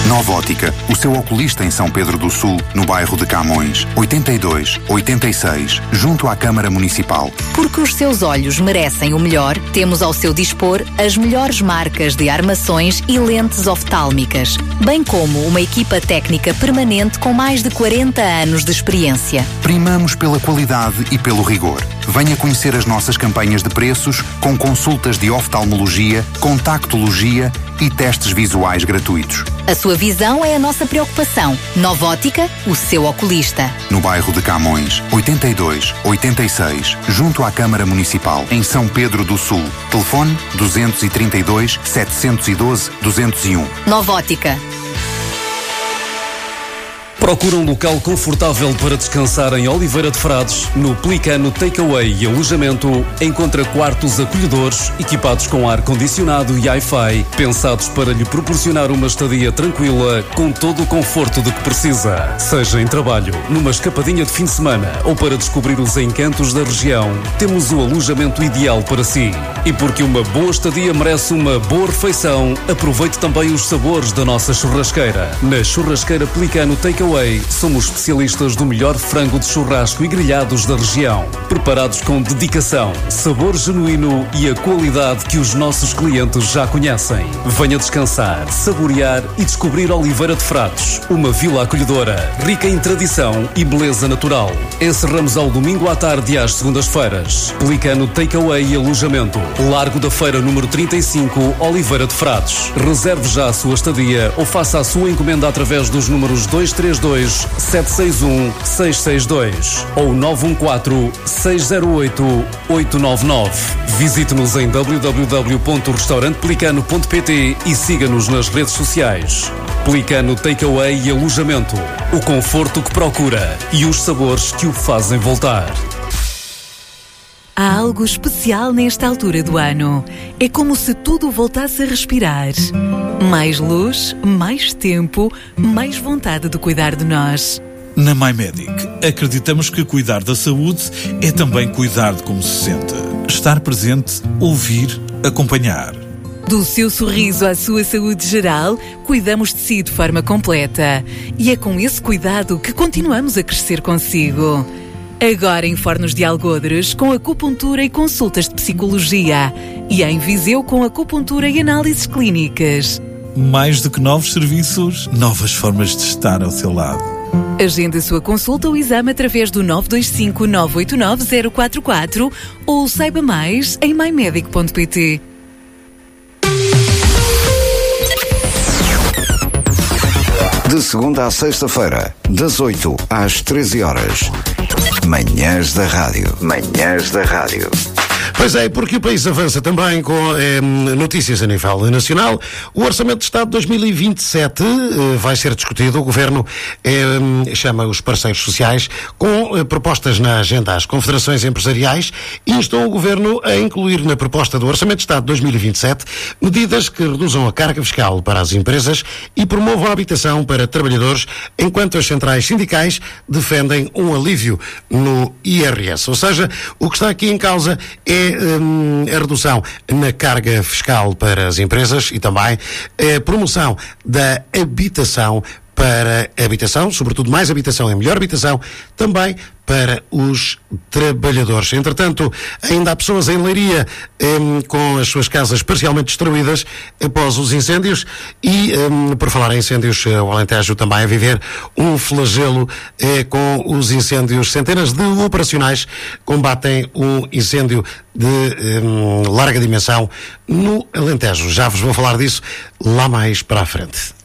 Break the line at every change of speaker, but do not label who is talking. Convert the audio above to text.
Nova Ótica, o seu oculista em São Pedro do Sul, no bairro de Camões. 82 86, junto à Câmara Municipal.
Porque os seus olhos merecem o melhor, temos ao seu dispor as melhores marcas de armações e lentes oftálmicas, bem como uma equipa técnica permanente com mais de 40 anos de experiência.
Primamos pela qualidade e pelo rigor. Venha conhecer as nossas campanhas de preços, com consultas de oftalmologia, contactologia e testes visuais gratuitos.
A sua visão é a nossa preocupação. Nova Ótica, o seu oculista.
No bairro de Camões, 82 86, junto à Câmara Municipal, em São Pedro do Sul. Telefone 232 712 201.
Nova Ótica.
Procura um local confortável para descansar em Oliveira de Frades. No Pelicano Takeaway e Alojamento, encontra quartos acolhedores, equipados com ar-condicionado e Wi-Fi, pensados para lhe proporcionar uma estadia tranquila, com todo o conforto de que precisa. Seja em trabalho, numa escapadinha de fim de semana ou para descobrir os encantos da região, temos o alojamento ideal para si. E porque uma boa estadia merece uma boa refeição, aproveite também os sabores da nossa churrasqueira. Na Churrasqueira Pelicano Takeaway, somos especialistas do melhor frango de churrasco e grelhados da região. Preparados com dedicação, sabor genuíno e a qualidade que os nossos clientes já conhecem. Venha descansar, saborear e descobrir Oliveira de Frades, uma vila acolhedora, rica em tradição e beleza natural. Encerramos ao domingo à tarde e às segundas-feiras. Pelicano Takeaway e Alojamento, Largo da Feira número 35, Oliveira de Frades. Reserve já a sua estadia ou faça a sua encomenda através dos números 232 761 662 ou 914 608 899. Visite-nos em www.restaurantepelicano.pt e siga-nos nas redes sociais. Pelicano Takeaway e Alojamento. O conforto que procura e os sabores que o fazem voltar.
Há algo especial nesta altura do ano. É como se tudo voltasse a respirar. Mais luz, mais tempo, mais vontade de cuidar de nós.
Na MyMedic, acreditamos que cuidar da saúde é também cuidar de como se sente. Estar presente, ouvir, acompanhar.
Do seu sorriso à sua saúde geral, cuidamos de si de forma completa. E é com esse cuidado que continuamos a crescer consigo. Agora em Fornos de Algodres, com acupuntura e consultas de psicologia. E em Viseu, com acupuntura e análises clínicas.
Mais do que novos serviços, novas formas de estar ao seu lado.
Agende a sua consulta ou exame através do 925 989 044 ou saiba mais em mymedic.pt.
De segunda à sexta-feira, das 8 às 13 horas. Manhãs da Rádio. Manhãs da Rádio.
Pois é, porque o país avança também com notícias a nível nacional. O Orçamento de Estado de 2027 vai ser discutido. O Governo chama os parceiros sociais com propostas na agenda. As confederações empresariais instam o Governo a incluir na proposta do Orçamento de Estado de 2027 medidas que reduzam a carga fiscal para as empresas e promovam a habitação para trabalhadores, enquanto as centrais sindicais defendem um alívio no IRS. Ou seja, o que está aqui em causa é a redução na carga fiscal para as empresas e também a promoção da habitação para a habitação, sobretudo mais habitação é melhor habitação, também para os trabalhadores. Entretanto, ainda há pessoas em Leiria com as suas casas parcialmente destruídas após os incêndios e, por falar em incêndios, o Alentejo também a viver um flagelo com os incêndios. Centenas de operacionais combatem um incêndio de larga dimensão no Alentejo. Já vos vou falar disso lá mais para a frente.